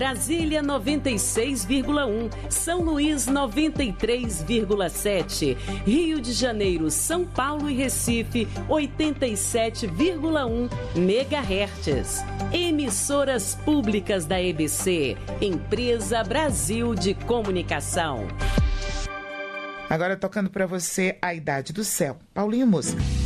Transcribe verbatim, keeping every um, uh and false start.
Brasília noventa e seis vírgula um, São Luís noventa e três vírgula sete, Rio de Janeiro, São Paulo e Recife oitenta e sete vírgula um megahertz. Emissoras públicas da E B C, Empresa Brasil de Comunicação. Agora tocando para você A Idade do Céu, Paulinho Mosca.